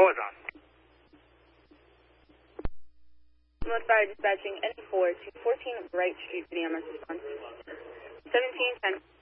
What was on? North Fire dispatching N4 to 14 Bright Street, video message on 1710.